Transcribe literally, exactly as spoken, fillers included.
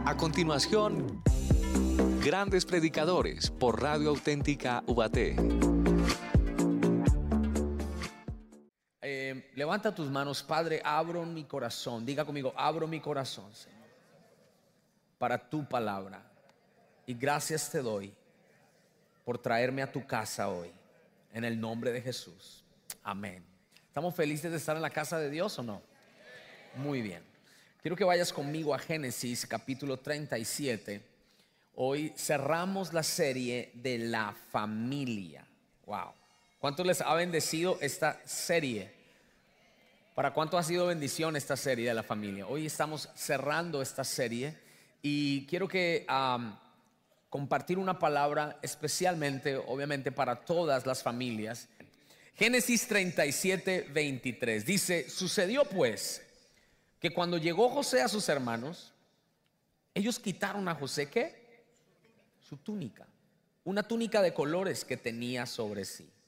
A continuación, Grandes Predicadores por Radio Auténtica Ubaté. Eh, levanta tus manos. Padre, abro mi corazón. Diga conmigo, abro mi corazón, Señor, para tu palabra. Y gracias te doy por traerme a tu casa hoy, en el nombre de Jesús. Amén. ¿Estamos felices de estar en la casa de Dios o no? Muy bien. Quiero que vayas conmigo a Génesis capítulo treinta y siete. Hoy cerramos la serie de la familia. Wow. ¿Cuántos les ha bendecido esta serie? ¿Para cuánto ha sido bendición esta serie de la familia? Hoy estamos cerrando esta serie y quiero que um, compartir una palabra especialmente, obviamente, para todas las familias. Génesis treinta y siete, veintitrés dice: sucedió pues que cuando llegó José a sus hermanos, ellos quitaron a José, ¿qué? Su túnica, una túnica de colores que tenía sobre sí.